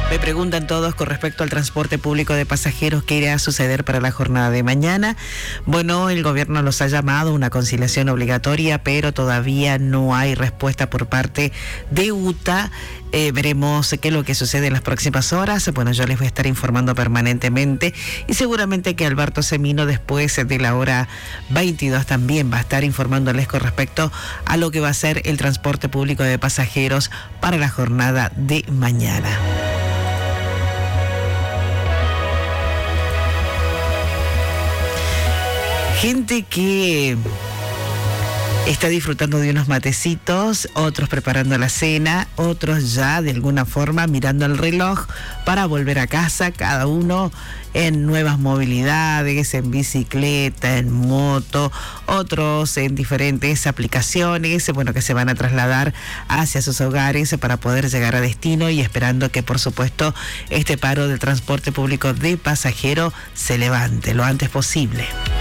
Me preguntan todos con respecto al transporte público de pasajeros, ¿qué irá a suceder para la jornada de mañana? Bueno, el gobierno los ha llamado a una conciliación obligatoria, pero todavía no hay respuesta por parte de UTA. Veremos qué es lo que sucede en las próximas horas. Bueno, yo les voy a estar informando permanentemente y seguramente que Alberto Semino después de la hora 22 también va a estar informándoles con respecto a lo que va a ser el transporte público de pasajeros para la jornada de mañana. Gente que está disfrutando de unos matecitos, otros preparando la cena, otros ya de alguna forma mirando el reloj para volver a casa, cada uno en nuevas movilidades, en bicicleta, en moto, otros en diferentes aplicaciones, bueno, que se van a trasladar hacia sus hogares para poder llegar a destino y esperando que, por supuesto, este paro del transporte público de pasajero se levante lo antes posible.